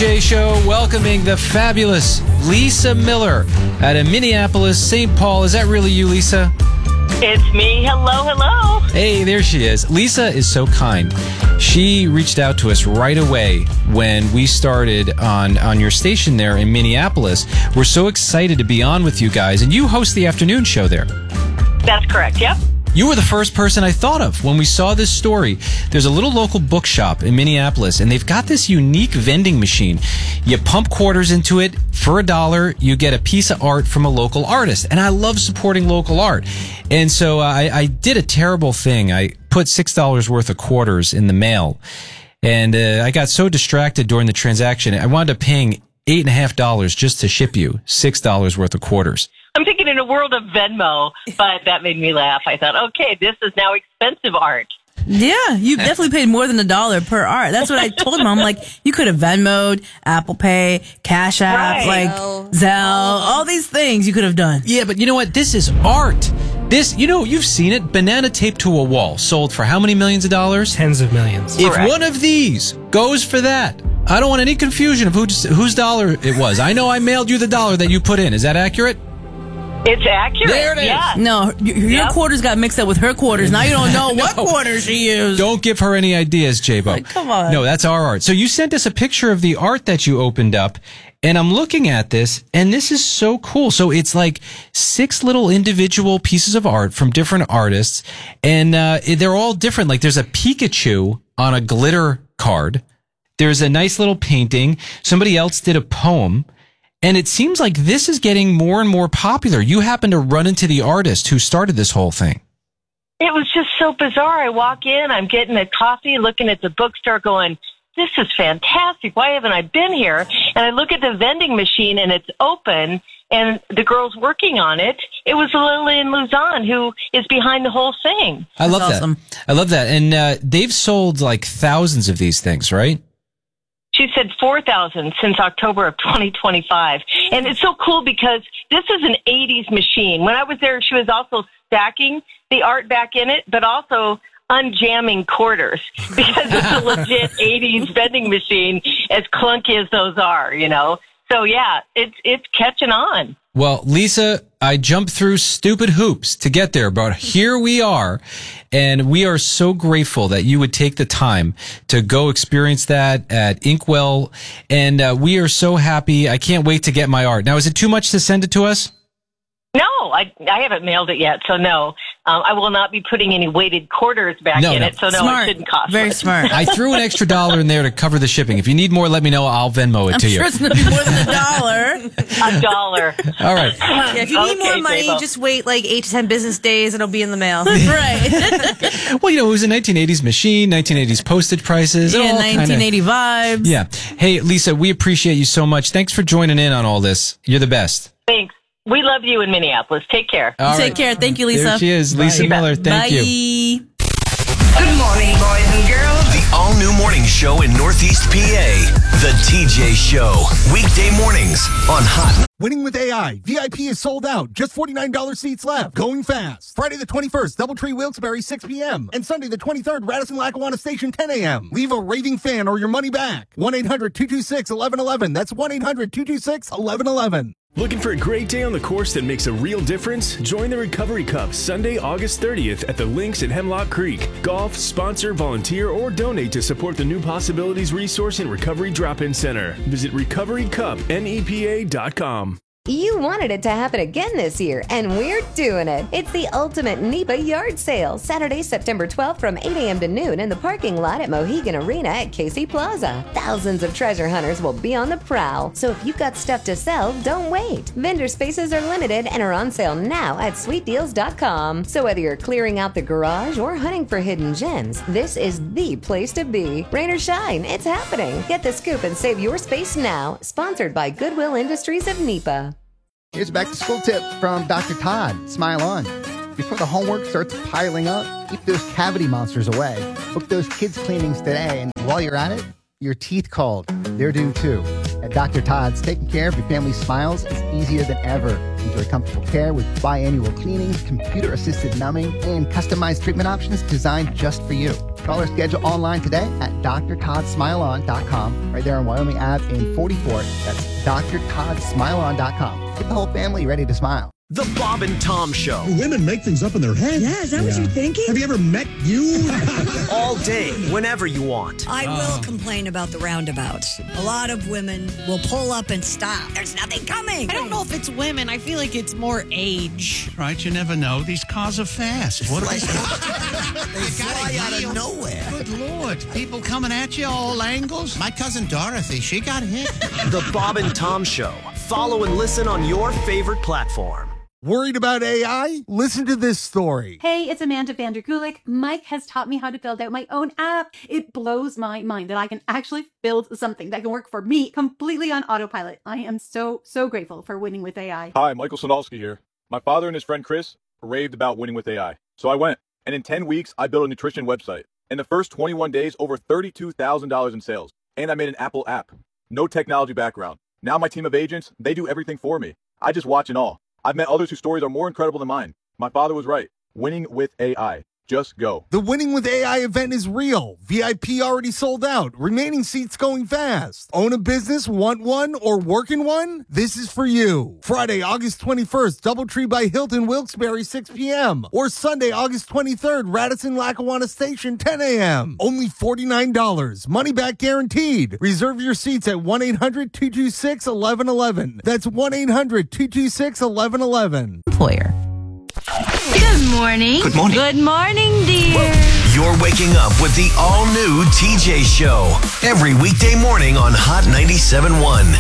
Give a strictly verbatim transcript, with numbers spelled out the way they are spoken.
J Show, welcoming the fabulous Lisa Miller out of Minneapolis, Saint Paul. Is that really you, Lisa? It's me. Hello, hello. Hey, there she is. Lisa is so kind. She reached out to us right away when we started on, on your station there in Minneapolis. We're so excited to be on with you guys, and you host the afternoon show there. That's correct, yep. You were the first person I thought of when we saw this story. There's a little local bookshop in Minneapolis, and they've got this unique vending machine. You pump quarters into it. For a dollar, you get a piece of art from a local artist. And I love supporting local art. And so uh, I, I did a terrible thing. I put six dollars worth of quarters in the mail. And uh, I got so distracted during the transaction, I wound up paying eight point five dollars just to ship you six dollars worth of quarters. I'm thinking in a world of Venmo, but that made me laugh. I thought, okay, this is now expensive art. Yeah, you definitely paid more than a dollar per art. That's what I told him. I'm like, you could have Venmo'd, Apple Pay, Cash App, Right. like Zelle, all these things you could have done. Yeah, but you know what? This is art. This, you know, you've seen it. Banana taped to a wall. Sold for how many millions of dollars? Tens of millions. If Correct. one of these goes for that, I don't want any confusion of who, whose dollar it was. I know I mailed you the dollar that you put in. Is that accurate? It's accurate. There it is. Yeah. No, y- your Yep. quarters got mixed up with her quarters. Now you don't know what No. quarters she used. Don't give her any ideas, J-Bo. Like, come on. No, that's our art. So you sent us a picture of the art that you opened up, and I'm looking at this, and this is so cool. So it's like six little individual pieces of art from different artists, and uh, they're all different. Like there's a Pikachu on a glitter card. There's a nice little painting. Somebody else did a poem. And it seems like this is getting more and more popular. You happen to run into the artist who started this whole thing. It was just so bizarre. I walk in, I'm getting a coffee, looking at the bookstore going, this is fantastic. Why haven't I been here? And I look at the vending machine and it's open and the girl's working on it. It was Lillian Luzon who is behind the whole thing. I love That's that. awesome. I love that. And uh, they've sold like thousands of these things, right? She said four thousand since October of twenty twenty-five. And it's so cool because this is an eighties machine. When I was there, she was also stacking the art back in it, but also unjamming quarters because it's a legit eighties vending machine, as clunky as those are, you know. So, yeah, it's it's catching on. Well, Lisa, I jumped through stupid hoops to get there, but here we are. And we are so grateful that you would take the time to go experience that at Inkwell. And uh, we are so happy. I can't wait to get my art. Now, is it too much to send it to us? No, I I haven't mailed it yet, so no. Um, I will not be putting any weighted quarters back No, in no. it, so no, Smart. it shouldn't cost Very much. smart. I threw an extra dollar in there to cover the shipping. If you need more, let me know. I'll Venmo it I'm to sure you. it's going to be more than a dollar. A dollar. All right. Yeah, if you need Okay, more money, J-Bo. just wait like eight to ten business days. It'll be in the mail. Right. Well, you know, it was a nineteen eighties machine, nineteen eighties postage prices. Yeah, all kinda- nineteen eighty vibes. Yeah. Hey, Lisa, we appreciate you so much. Thanks for joining in on all this. You're the best. Thanks. We love you in Minneapolis. Take care. All Take right. care. Thank you, Lisa. There she is, Lisa Bye. Miller. Thank Bye. you. Good morning, boys and girls. The all-new morning show in Northeast P A. The T J Show. Weekday mornings on Hot. Winning with A I. V I P is sold out. Just forty-nine dollars seats left. Going fast. Friday the twenty-first, Doubletree Wilkes-Barre, six p.m. And Sunday the twenty-third, Radisson Lackawanna Station, ten a.m. Leave a raving fan or your money back. one eight hundred two two six one one one one. That's one eight hundred two two six one one one one. Looking for a great day on the course that makes a real difference? Join the Recovery Cup Sunday, August thirtieth at the Links at Hemlock Creek. Golf, sponsor, volunteer, or donate to support the New Possibilities Resource and Recovery Drop-In Center. Visit recovery cup N E P A dot com. You wanted it to happen again this year, and we're doing it. It's the ultimate NEPA yard sale, Saturday, September twelfth from eight a.m. to noon in the parking lot at Mohegan Arena at Casey Plaza. Thousands of treasure hunters will be on the prowl, so if you've got stuff to sell, don't wait. Vendor spaces are limited and are on sale now at sweet deals dot com. So whether you're clearing out the garage or hunting for hidden gems, this is the place to be. Rain or shine, it's happening. Get the scoop and save your space now. Sponsored by Goodwill Industries of NEPA. Here's a back-to-school tip from Doctor Todd. Smile on. Before the homework starts piling up, keep those cavity monsters away. Book those kids' cleanings today, and while you're at it, your teeth called. They're they're due too. At Doctor Todd's, taking care of your family's smiles is easier than ever. Enjoy comfortable care with biannual cleanings, computer-assisted numbing, and customized treatment options designed just for you. Call or schedule online today at d r todd smile on dot com, right there on Wyoming Avenue in forty-four. That's d r todd smile on dot com. Get the whole family ready to smile. The Bob and Tom Show. Women make things up in their head. Yeah, is that what you're thinking? Have you ever met you? All day, whenever you want. I will complain about the roundabouts. A lot of women will pull up and stop. There's nothing coming. I don't know if it's women. I feel like it's more age. Right, you never know. These cars are fast. What are they? They fly out of nowhere. Good Lord. People coming at you all angles. My cousin Dorothy, she got hit. The Bob and Tom Show. Follow and listen on your favorite platform. Worried about A I? Listen to this story. Hey, it's Amanda Vanderkulik. Mike has taught me how to build out my own app. It blows my mind that I can actually build something that can work for me completely on autopilot. I am so, so grateful for Winning with A I. Hi, Michael Sonalski here. My father and his friend Chris raved about Winning with A I. So I went, and in ten weeks, I built a nutrition website. In the first twenty-one days, over thirty-two thousand dollars in sales. And I made an Apple app. No technology background. Now my team of agents, they do everything for me. I just watch and all. I've met others whose stories are more incredible than mine. My father was right. Winning with A I. Just go. The Winning with A I event is real. V I P already sold out. Remaining seats going fast. Own a business, want one, or work in one? This is for you. Friday, August twenty-first, Doubletree by Hilton, Wilkes-Barre, six p.m. Or Sunday, August twenty-third, Radisson Lackawanna Station, ten a.m. Only forty-nine dollars. Money back guaranteed. Reserve your seats at one eight hundred two two six one one one one. That's one eight hundred two two six one one one one. Employer. Good morning. Good morning. Good morning, dear. You're waking up with the all-new T J Show. Every weekday morning on Hot ninety-seven point one.